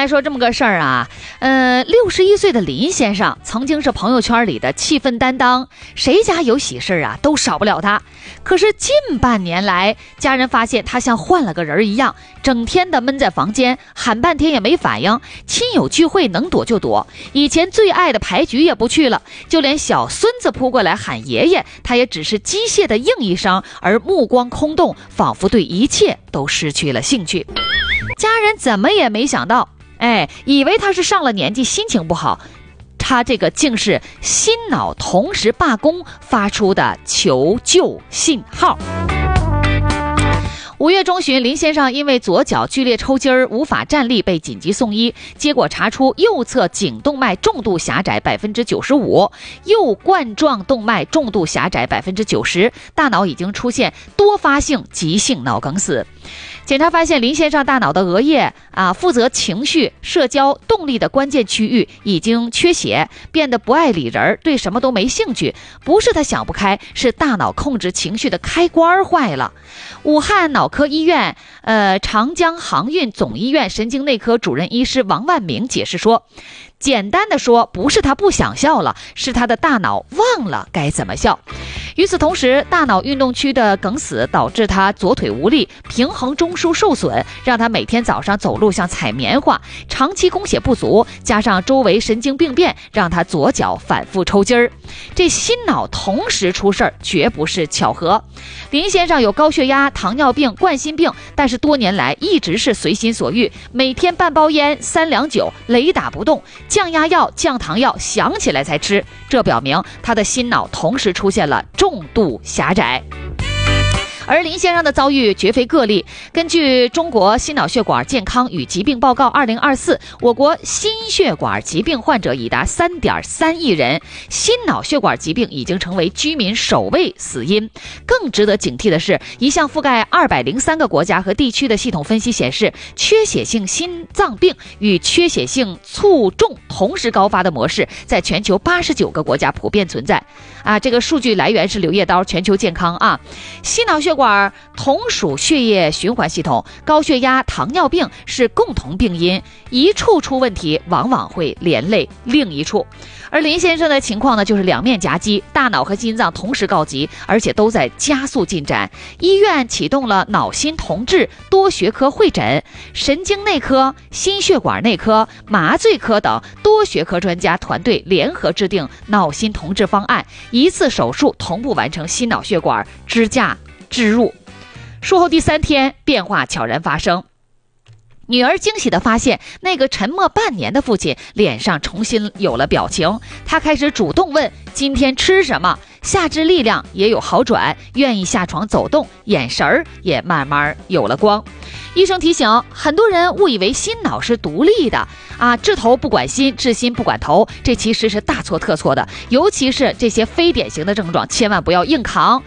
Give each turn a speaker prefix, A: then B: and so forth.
A: 来说这么个事儿啊，61岁的林先生曾经是朋友圈里的气氛担当，谁家有喜事啊都少不了他。可是近半年来，家人发现他像换了个人一样，整天的闷在房间，喊半天也没反应，亲友聚会能躲就躲，以前最爱的牌局也不去了，就连小孙子扑过来喊爷爷，他也只是机械的应一声，而目光空洞，仿佛对一切都失去了兴趣。家人怎么也没想到，以为他是上了年纪心情不好，他这个竟是心脑同时罢工发出的求救信号。5月中旬，林先生因为左脚剧烈抽筋儿无法站立被紧急送医，结果查出右侧颈动脉重度狭窄 95%， 右冠状动脉重度狭窄 90%， 大脑已经出现多发性急性脑梗死。检查发现，林先生大脑的额叶负责情绪、社交、动力的关键区域已经缺血，变得不爱理人，对什么都没兴趣。不是他想不开，是大脑控制情绪的开关坏了。武汉脑科医院长江航运总医院神经内科主任医师王万明解释说，简单的说，不是他不想笑了，是他的大脑忘了该怎么笑。与此同时，大脑运动区的梗死导致他左腿无力，平衡中枢受损，让他每天早上走路像踩棉花，长期供血不足，加上周围神经病变，让他左脚反复抽筋儿。这心脑同时出事儿，绝不是巧合。林先生有高血压、糖尿病、冠心病，但是多年来一直是随心所欲，每天半包烟、3两酒，雷打不动，降压药、降糖药想起来才吃，这表明他的心脑同时出现了重度狭窄。而林先生的遭遇绝非个例。根据中国心脑血管健康与疾病报告2024，我国心血管疾病患者已达 3.3 亿人，心脑血管疾病已经成为居民首位死因。更值得警惕的是，一项覆盖203个国家和地区的系统分析显示，缺血性心脏病与缺血性卒中同时高发的模式在全球89个国家普遍存在。这个数据来源是柳叶刀全球健康心脑血管同属血液循环系统，高血压、糖尿病是共同病因，一处出问题，往往会连累另一处。而林先生的情况呢，就是两面夹击，大脑和心脏同时告急，而且都在加速进展。医院启动了脑心同治多学科会诊，神经内科、心血管内科、麻醉科等多学科专家团队联合制定脑心同治方案，一次手术同步完成心脑血管支架置入。术后第3天，变化悄然发生。女儿惊喜地发现，那个沉默半年的父亲脸上重新有了表情，他开始主动问今天吃什么，下肢力量也有好转，愿意下床走动，眼神儿也慢慢有了光。医生提醒，很多人误以为心脑是独立的治头不管心，治心不管头，这其实是大错特错的。尤其是这些非典型的症状，千万不要硬扛。